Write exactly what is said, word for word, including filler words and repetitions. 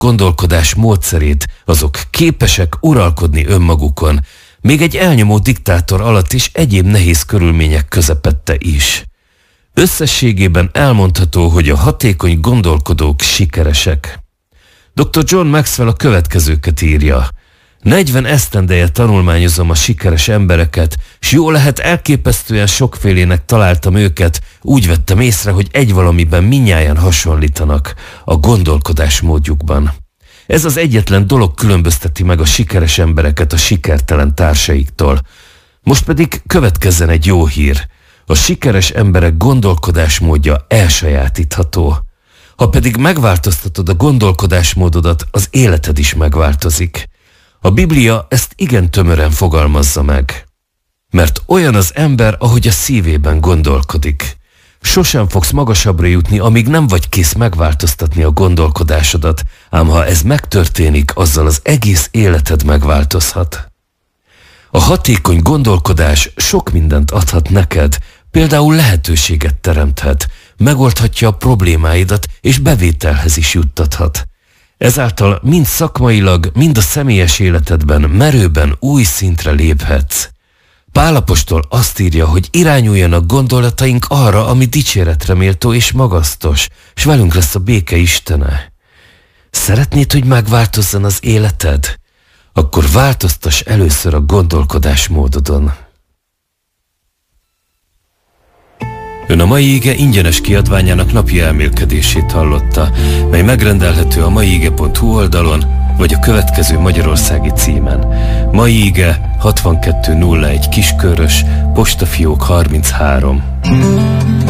gondolkodás módszerét, azok képesek uralkodni önmagukon, még egy elnyomó diktátor alatt is egyéb nehéz körülmények közepette is. Összességében elmondható, hogy a hatékony gondolkodók sikeresek. doktor John Maxwell a következőket írja. negyven esztendeje tanulmányozom a sikeres embereket, s jó lehet elképesztően sokfélének találtam őket, úgy vettem észre, hogy egy valamiben mindnyájan hasonlítanak, a gondolkodásmódjukban. Ez az egyetlen dolog különbözteti meg a sikeres embereket a sikertelen társaiktól. Most pedig következzen egy jó hír. A sikeres emberek gondolkodásmódja elsajátítható. Ha pedig megváltoztatod a gondolkodásmódodat, az életed is megváltozik. A Biblia ezt igen tömören fogalmazza meg. Mert olyan az ember, ahogy a szívében gondolkodik. Sosem fogsz magasabbra jutni, amíg nem vagy kész megváltoztatni a gondolkodásodat, ám ha ez megtörténik, azzal az egész életed megváltozhat. A hatékony gondolkodás sok mindent adhat neked, például lehetőséget teremthet, megoldhatja a problémáidat és bevételhez is juttathat. Ezáltal mind szakmailag, mind a személyes életedben merőben új szintre léphetsz. Pál apostol azt írja, hogy irányuljanak gondolataink arra, ami dicséretre méltó és magasztos, s velünk lesz a béke Istene. Szeretnéd, hogy megváltozzon az életed? Akkor változtass először a gondolkodásmódodon. Ön a Mai Ige ingyenes kiadványának napi elmélkedését hallotta, mely megrendelhető a maiige pont hu oldalon, vagy a következő magyarországi címen. Mai Ige hatvankettő nulla egy Kiskörös, postafiók harminchárom.